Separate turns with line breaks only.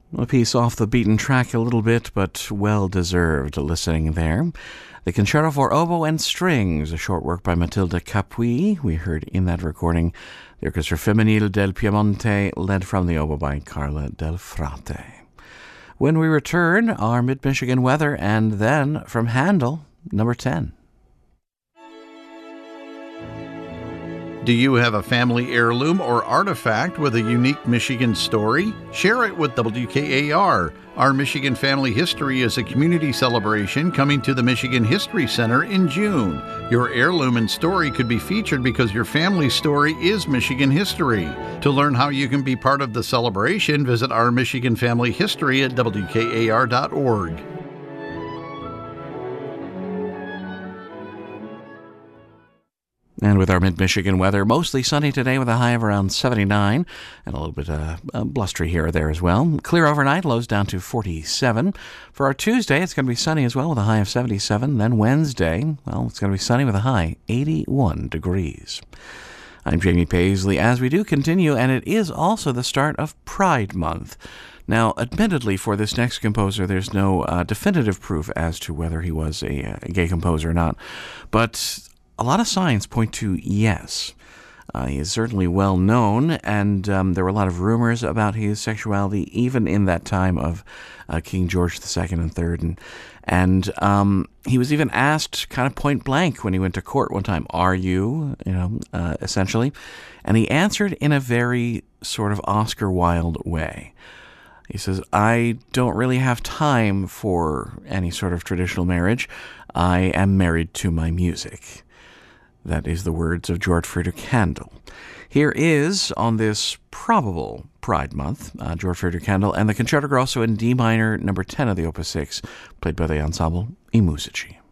A piece off the beaten track a little bit, but well-deserved listening there. The Concerto for Oboe and Strings, a short work by Matilda Capuy. We heard in that recording the Orchestra Femminile del Piemonte, led from the oboe by Carla Del Frate. When we return, our Mid-Michigan weather, and then from Handel, number 10.
Do you have a family heirloom or artifact with a unique Michigan story? Share it with WKAR. Our Michigan Family History is a community celebration coming to the Michigan History Center in June. Your heirloom and story could be featured because your family's story is Michigan history. To learn how you can be part of the celebration, visit our Michigan Family History at WKAR.org.
And with our mid-Michigan weather, mostly sunny today with a high of around 79, and a little bit blustery here or there as well. Clear overnight, lows down to 47. For our Tuesday, it's going to be sunny as well with a high of 77. Then Wednesday, well, it's going to be sunny with a high 81 degrees. I'm Jamie Paisley. As we do continue, and it is also the start of Pride Month. Now, admittedly, for this next composer, there's no definitive proof as to whether he was a gay composer or not, but a lot of signs point to yes. He is certainly well known, and there were a lot of rumors about his sexuality, even in that time of King George II and III. And he was even asked kind of point blank when he went to court one time, are you, essentially? And he answered in a very sort of Oscar Wilde way. He says, I don't really have time for any sort of traditional marriage. I am married to my music. That is the words of George Friedrich Handel. Here is, on this probable Pride Month, George Friedrich Handel and the Concerto Grosso in D minor, number 10 of the Opus 6, played by the ensemble I Musici.